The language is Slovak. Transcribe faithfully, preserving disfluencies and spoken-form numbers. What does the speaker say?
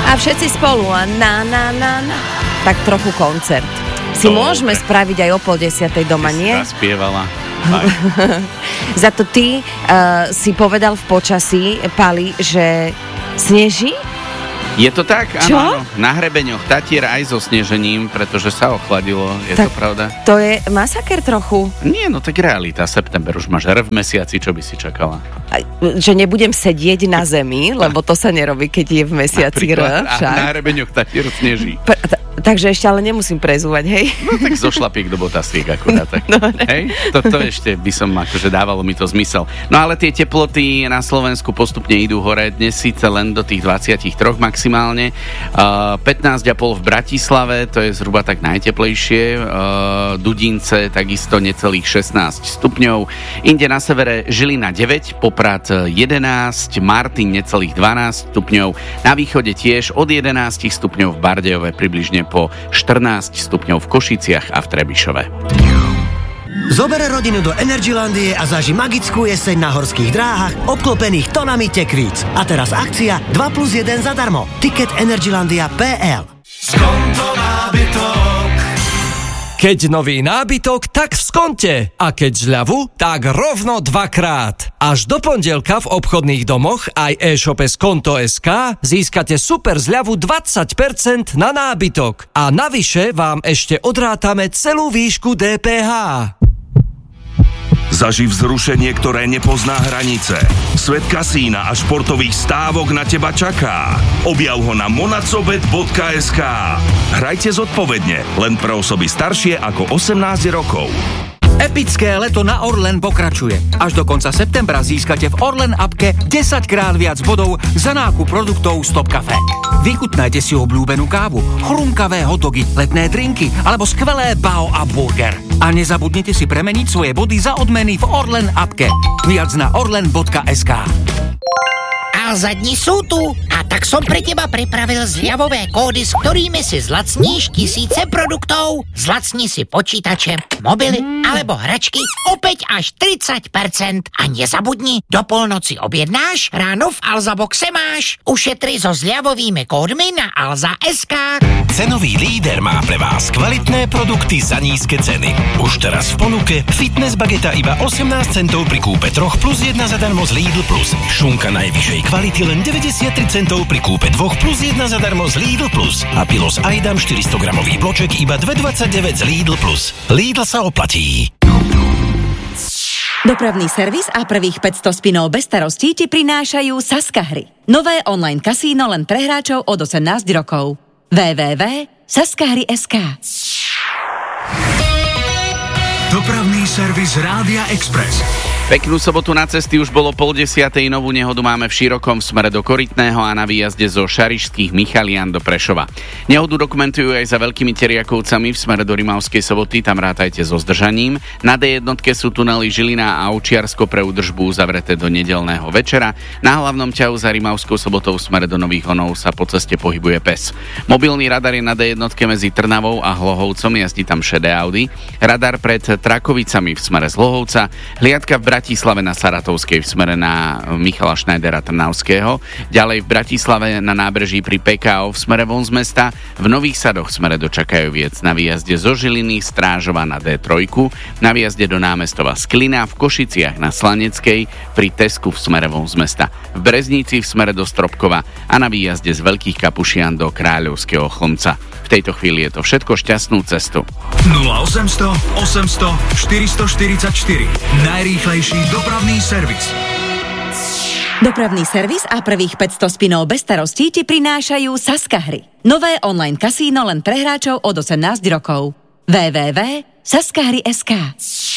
A všetci spolu a na, na, na, na. Tak trochu koncert. Si Dobre. Môžeme spraviť aj o pol desiatej doma, nie? Si zaspievala. Za to ty uh, si povedal v počasí, Pali, že sneží? Je to tak? Čo? Áno, na hrebeňoch Tatier aj so snežením, pretože sa ochladilo, je tak to pravda? To je masaker trochu. Nie, no tak realita, september už máš R v mesiaci, čo by si čakala? A, že nebudem sedieť na zemi, lebo to sa nerobí, keď je v mesiaci R. Však. A na hrebeňoch Tatier sneží. P- t- takže ešte ale nemusím prezúvať, hej? No tak zo šlapiek do botastiek akurát. Tak. No, hej? To, to ešte by som, akože dávalo mi to zmysel. No ale tie teploty na Slovensku postupne idú hore, dnes síce len do tých dvadsaťtri maximálne, uh, pätnásť celá päť v Bratislave, to je zhruba tak najteplejšie, uh, Dudince takisto necelých šestnásť stupňov, inde na severe Žilina deväť, Poprad jedenásť, Martin necelých dvanásť stupňov, na východe tiež od jedenásť stupňov v Bardejove, približne po štrnásť stupňov v Košiciach a v Trebišove. Zober rodinu do Energylandie a zaži magickú jeseň na horských dráhach obklopených tonami tekvíc. A teraz akcia dva plus jeden zadarmo. Tiket energylandia bodka es el. Skonto nábytok. Keď nový nábytok, tak v Skonte. A keď zľavu, tak rovno dvakrát. Až do pondelka v obchodných domoch aj e-shope Skonto bodka es ká získate super zľavu dvadsať percent na nábytok. A navyše vám ešte odrátame celú výšku dé pé há. Zaži vzrušenie, ktoré nepozná hranice. Svet kasína a športových stávok na teba čaká. Objav ho na monacobet bodka es ká. Hrajte zodpovedne, len pre osoby staršie ako osemnásť rokov. Epické leto na Orlen pokračuje. Až do konca septembra získate v Orlen appke desaťkrát viac bodov za nákup produktov Stop Cafe. Vychutnajte si obľúbenú kávu, chrumkavé hotdogy, letné drinky alebo skvelé bao a burger. A nezabudnite si premeniť svoje body za odmeny v Orlen appke. Viac na orlen bodka es ká. Alza dni sú tu a tak som pre teba pripravil zľavové kódy, s ktorými si zlacníš tisíce produktov. Zlacni si počítače, mobily alebo hračky opäť až tridsať percent. A nezabudni, do polnoci objednáš, ráno v Alza boxe máš. Ušetri so zľavovými kódmi na alza bodka es ká. Cenový líder má pre vás kvalitné produkty za nízke ceny. Už teraz v ponuke fitness bageta iba osemnásť centov pri kúpe troch plus jedna zadarmo z Lidl Plus. Šunka najvyššej kvality len deväťdesiattri centov pri kúpe dvoch plus jedna zadarmo z Lidl Plus. A Pilos Aidam štyristo gramový bloček iba dva dvadsaťdeväť z Lidl Plus. Lidl sa oplatí. Dopravný servis a prvých päťsto spinov bez starostí ti prinášajú Saska hry. Nové online kasíno len pre hráčov od osemnásť rokov. w w w bodka saskahry bodka es ká. Dopravný servis Rádia Express. Peknú sobotu na cesty, už bolo pol desiatej, novú nehodu máme v Širokom v smere do Korytného a na výjazde zo Šarišských Michalian do Prešova. Nehodu dokumentujú aj za Veľkými Teriakovcami v smere do Rimavskej Soboty, tam rátajte so zdržaním. Na dé jedna sú tunely Žilina a Ovčiarsko pre údržbu zavreté do nedeľného večera. Na hlavnom ťahu za Rimavskou Sobotou v smere do Nových Honov sa po ceste pohybuje pes. Mobilný radar je na dé jedna medzi Trnavou a Hlohovcom, jazdí tam šedé Audi. Radar pred Trakovicami v smere z Hlohovca, hliadka v Bratislave na Saratovskej v smere na Michala Schneidera Trnavského, ďalej v Bratislave na nábreží pri pé ká ó v smere von z mesta, v Nových Sadoch v smere do Čakajoviec, na výjazde zo Žiliny Strážova na dé tri, na výjazde do Námestova Sklina, v Košiciach na Slaneckej, pri Tesku v smere von z mesta, v Breznici v smere do Stropkova a na výjazde z Veľkých Kapušian do Kráľovského Chlmca. V tejto chvíli je to všetko, šťastnú cestu. nula osemsto osemsto štyristoštyridsaťštyri. Najrýchlejší dopravný servis. Dopravný servis a prvých päťsto spinov bez starostí ti prinášajú Saska hry. Nové online kasíno len pre hráčov od osemnásť rokov. w w w bodka saskahry bodka es ká.